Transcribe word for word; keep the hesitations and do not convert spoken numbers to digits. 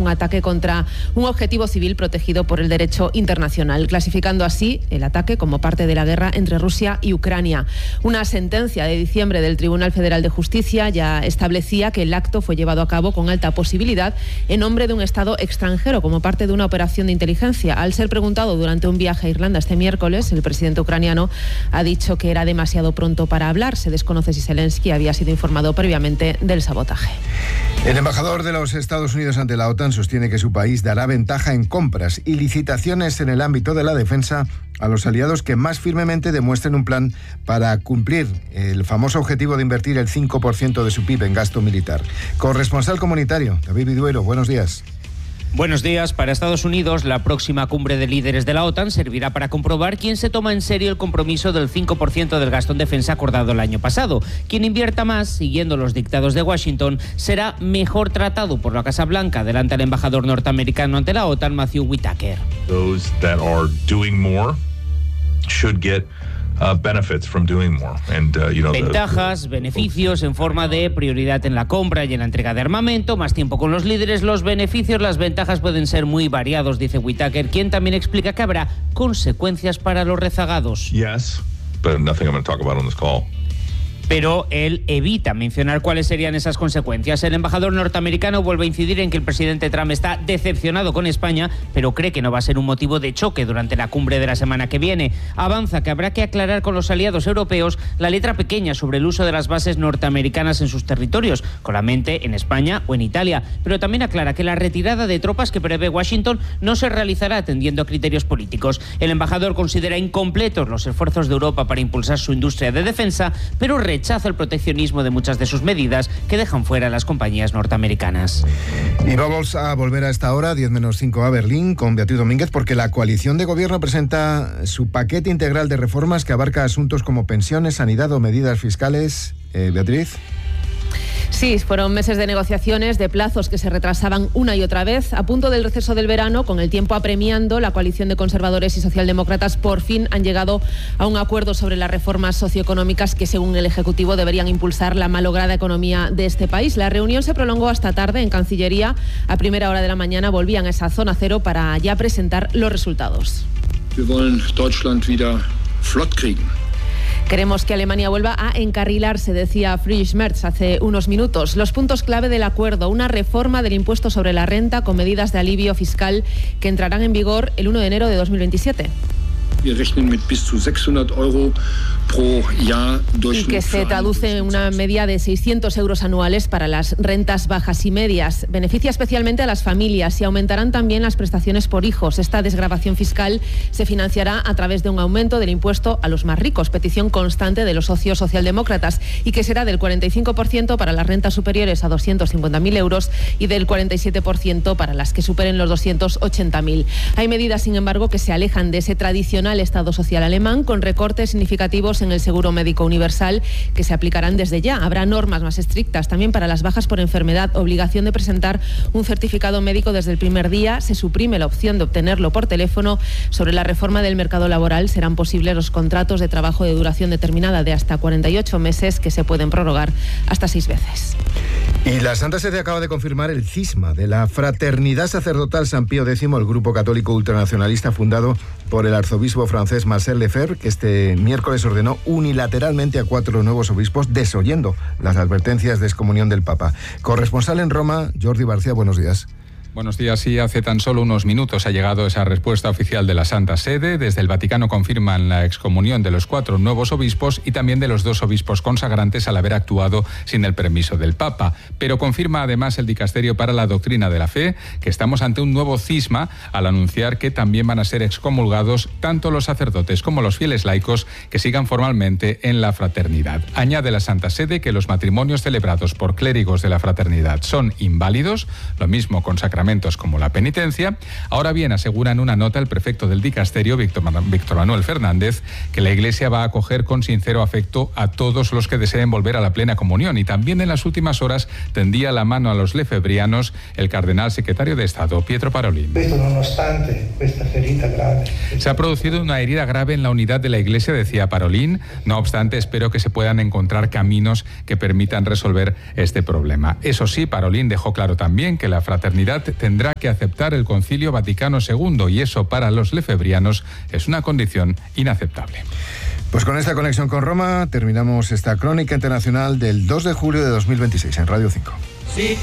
un ataque contra un objetivo civil protegido por el derecho internacional, clasificando así el ataque como parte de la guerra entre Rusia y Ucrania. Una sentencia de diciembre del Tribunal Federal de Justicia ya establecía que el acto fue llevado a cabo con alta posibilidad en nombre de un Estado extranjero como parte de una operación de inteligencia. Al ser preguntado durante un viaje a Irlanda este miércoles, el presidente ucraniano ha dicho que era demasiado pronto para hablar. Se desconoce si Zelensky había sido informado previamente del sabotaje. El embajador de los Estados Unidos ante la OTAN sostiene que su país dará ventaja en compras y licitaciones en el ámbito de la defensa a los aliados que más firmemente demuestren un plan para cumplir el famoso objetivo de invertir el cinco por ciento de su P I B en gasto militar. Corresponsal comunitario, David Viduero, buenos días. Buenos días. Para Estados Unidos, la próxima cumbre de líderes de la OTAN servirá para comprobar quién se toma en serio el compromiso del cinco por ciento del gasto en defensa acordado el año pasado. Quien invierta más, siguiendo los dictados de Washington, será mejor tratado por la Casa Blanca, adelanta el embajador norteamericano ante la OTAN, Matthew Whitaker. Those that are doing more should get Uh, benefits from doing more. And, uh, you know, Ventajas, the, the... beneficios en forma de prioridad en la compra y en la entrega de armamento, más tiempo con los líderes. Los beneficios, las ventajas pueden ser muy variados, dice Whitaker, quien también explica que habrá consecuencias para los rezagados. Yes, but nothing I'm going to talk about on this call. Pero él evita mencionar cuáles serían esas consecuencias. El embajador norteamericano vuelve a incidir en que el presidente Trump está decepcionado con España, pero cree que no va a ser un motivo de choque durante la cumbre de la semana que viene. Avanza que habrá que aclarar con los aliados europeos la letra pequeña sobre el uso de las bases norteamericanas en sus territorios, con la mente en España o en Italia. Pero también aclara que la retirada de tropas que prevé Washington no se realizará atendiendo a criterios políticos. El embajador considera incompletos los esfuerzos de Europa para impulsar su industria de defensa, pero rechaza el proteccionismo de muchas de sus medidas que dejan fuera a las compañías norteamericanas. Y vamos a volver a esta hora, diez menos cinco, a Berlín con Beatriz Domínguez, porque la coalición de gobierno presenta su paquete integral de reformas que abarca asuntos como pensiones, sanidad o medidas fiscales. Eh, Beatriz. Sí, fueron meses de negociaciones, de plazos que se retrasaban una y otra vez. A punto del receso del verano, con el tiempo apremiando, la coalición de conservadores y socialdemócratas por fin han llegado a un acuerdo sobre las reformas socioeconómicas que, según el Ejecutivo, deberían impulsar la malograda economía de este país. La reunión se prolongó hasta tarde en Cancillería. A primera hora de la mañana volvían a esa zona cero para ya presentar los resultados. Wir wollen Deutschland wieder flott kriegen. Queremos que Alemania vuelva a encarrilarse, decía Friedrich Merz hace unos minutos. Los puntos clave del acuerdo: una reforma del impuesto sobre la renta con medidas de alivio fiscal que entrarán en vigor el uno de enero de dos mil veintisiete. Wir rechnen mit bis zu sechshundert Euro pro Jahr y que se traduce en una media de seiscientos euros anuales para las rentas bajas y medias. Beneficia especialmente a las familias y aumentarán también las prestaciones por hijos. Esta desgravación fiscal se financiará a través de un aumento del impuesto a los más ricos, petición constante de los socios socialdemócratas, y que será del cuarenta y cinco por ciento para las rentas superiores a doscientos cincuenta mil euros y del cuarenta y siete por ciento para las que superen los doscientos ochenta mil. Hay medidas, sin embargo, que se alejan de ese tradicional Estado social alemán, con recortes significativos en el seguro médico universal que se aplicarán desde ya. Habrá normas más estrictas también para las bajas por enfermedad, obligación de presentar un certificado médico desde el primer día, se suprime la opción de obtenerlo por teléfono. Sobre la reforma del mercado laboral, serán posibles los contratos de trabajo de duración determinada de hasta cuarenta y ocho meses que se pueden prorrogar hasta seis veces. Y la Santa Sede acaba de confirmar el cisma de la Fraternidad Sacerdotal San Pío X, el grupo católico ultranacionalista fundado por el arzobispo francés Marcel Lefebvre, que este miércoles ordenó unilateralmente a cuatro nuevos obispos, desoyendo las advertencias de excomunión del Papa. Corresponsal en Roma, Jordi García, buenos días. Buenos días. Sí, hace tan solo unos minutos ha llegado esa respuesta oficial de la Santa Sede. Desde el Vaticano confirman la excomunión de los cuatro nuevos obispos y también de los dos obispos consagrantes al haber actuado sin el permiso del Papa. Pero confirma además el Dicasterio para la Doctrina de la Fe que estamos ante un nuevo cisma al anunciar que también van a ser excomulgados tanto los sacerdotes como los fieles laicos que sigan formalmente en la fraternidad. Añade la Santa Sede que los matrimonios celebrados por clérigos de la fraternidad son inválidos, lo mismo con sacramentos como la penitencia. Ahora bien, asegura en una nota el prefecto del dicasterio, Víctor, Víctor Manuel Fernández, que la Iglesia va a acoger con sincero afecto a todos los que deseen volver a la plena comunión, y también en las últimas horas tendía la mano a los lefebrianos el cardenal secretario de Estado, Pietro Parolin. Se ha producido una herida grave en la unidad de la Iglesia, decía Parolin. No obstante, espero que se puedan encontrar caminos que permitan resolver este problema. Eso sí, Parolin dejó claro también que la fraternidad tendrá que aceptar el Concilio Vaticano segundo y eso para los lefebrianos es una condición inaceptable. Pues con esta conexión con Roma terminamos esta crónica internacional del dos de julio de dos mil veintiséis en Radio cinco. Sí.